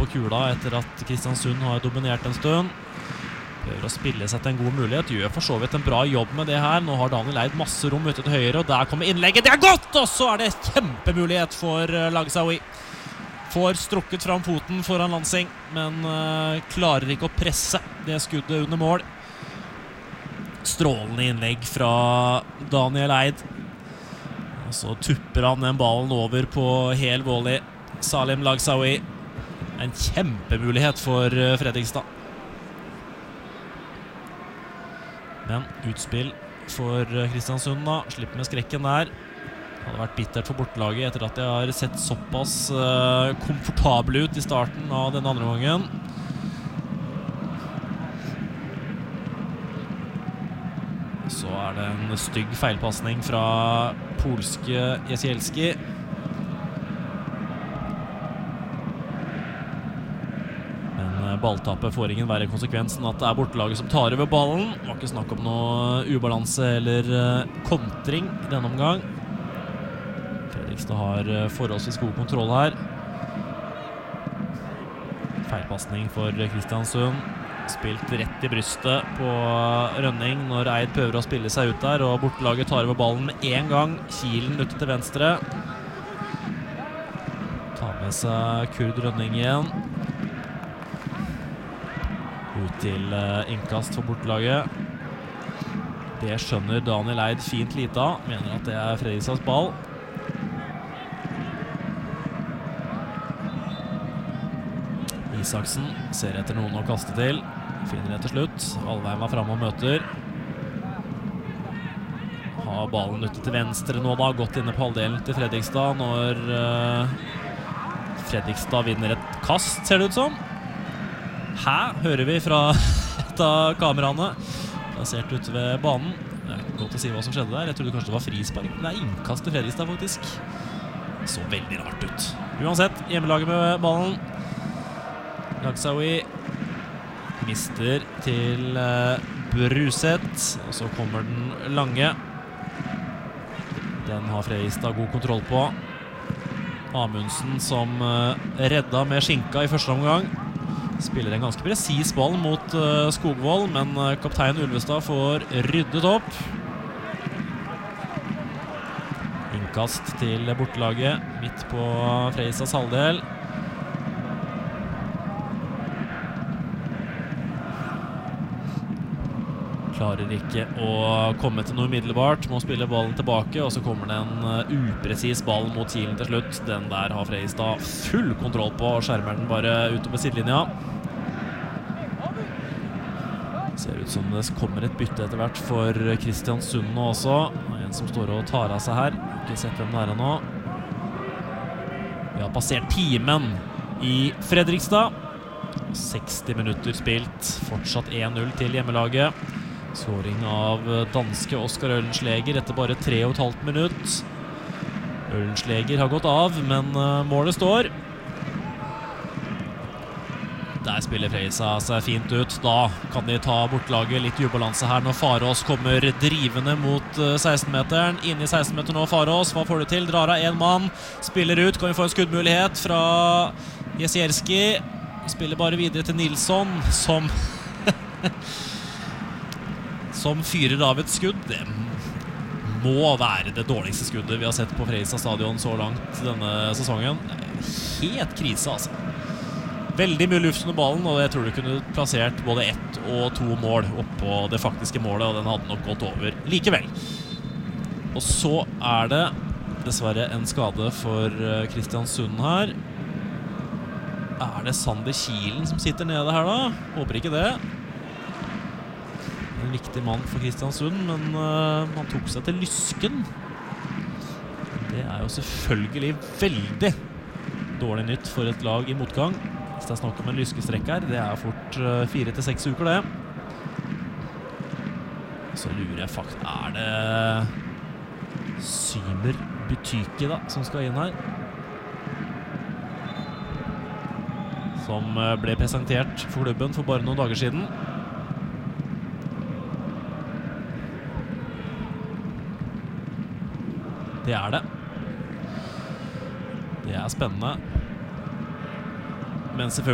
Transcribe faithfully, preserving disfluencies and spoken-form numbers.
på kula etter at Kristiansund har dominert en stund. Prøver å spille seg til en god mulighet, gjør for så vidt en bra jobb med det her. Nå har Daniel Eid masse rom ute til høyre, og der kommer innlegget. Det er godt, og så er det kjempemulighet for Lagsaoui. Får strukket fram foten foran Lansing, men uh, klarer ikke å presse det skuddet under mål. Strålende innlegg fra Daniel Eid. Og så tupper han den ballen over på hel volley. Salim Lagsaoui. En kjempemulighet for uh, Fredrikstad. Men utspill for uh, Kristiansund da. Slipper med skrekken der. Det hadde vært bittert for bortelaget etter at de har sett såpass uh, komfortable ut i starten av den andre gangen. Så er det en stygg feilpassning fra polske Jesielski. Men uh, balltappet får ingen verre konsekvensen at det er bortelaget som tar over ballen. Det var ikke snakk om noe ubalanse eller uh, kontring i denne omgang. Fredrikstad har forholdsvis god kontroll her. Feilpassning for Kristiansund. Spilt rett i brystet på Rønning når Eid prøver å spille seg ut der, og bortelaget tar over ballen med en gang. Kielen ute til venstre. Tar med seg Kurd Rønning igjen. Ut til innkast for bortelaget. Det skjønner Daniel Eid fint lite av. Mener at det er Fredrikstads ball. Isaksen ser etter noen å kaste til. Finner det til slutt. Alvheim er fremme og møter. Har ballen ute til venstre nå da. Gått inne på halvdelen til Fredrikstad når uh, Fredrikstad vinner et kast, ser det ut som. Her hører vi fra et av kameraene. Plassert ut ved banen. Det er godt å si hva som skjedde der. Jeg trodde kanskje det var frispark. Det er innkast til Fredrikstad faktisk. Det så veldig rart ut. Uansett, hjemmelaget med ballen. Lagsaoui mister til uh, Bruseth, og så kommer den lange. Den har Fredrikstad god kontroll på. Amundsen som uh, redda med skinka i første omgang. Spiller en ganske presis ball mot uh, Skogvold, men uh, kaptein Ulvestad får ryddet opp. Innkast til bortelaget, midt på Fredrikstads halvdel. Klarer ikke å komme til noe umiddelbart. Må spille ballen tilbake, og så kommer det en uh, upresis ball mot Kielen til slutt. Den der har Fredrikstad full kontroll på, og skjermer den bare ute på sidelinja. Ser ut som det kommer et bytte etter hvert for Kristiansund nå også. En som står og tar av seg her. Ikke sett hvem det er nå. Vi har passert timen i Fredrikstad. seksti minutter spilt. Fortsatt en null til hjemmelaget. Skåring av danske Oskar Ølensleger etter bare tre og et halvt minutt. Ølensleger har gått av, men målet står. Der spiller Fredrikstad seg fint ut. Da kan de ta bortlaget, litt ubalanse her når Farås kommer drivende mot seksten-meteren. Inne i seksten-meteren nå Farås, hva får du til? Drar av en mann, spiller ut, kan vi få en skuddmulighet fra Jesielski. Spiller bare videre til Nilsson, som som fyrer av et skudd. Det må være det dårligste skuddet vi har sett på Fredrikstad stadion så langt denne sesongen. Helt krise, altså. Veldig mye luft under ballen, og jeg tror du kunne plassert både ett og to mål oppå det faktiske målet, og den hadde nok gått over likevel. Og så er det dessverre en skade for Kristiansund her. Er det Sander Kielen som sitter nede her da? Håper ikke det. En viktig mann for Kristiansund, men uh, han tok seg til lysken. Det er jo selvfølgelig veldig dårlig nytt for et lag i motgang. Hvis det er snakk om en lyskestrekk her, det er fort uh, fire til seks uker det. Så lurer jeg faktisk, er det Symer Butyki da, som skal inn her? Som uh, ble presentert for klubben for bare noen dager siden. Det er det. Det er spennende. Men selvfølgelig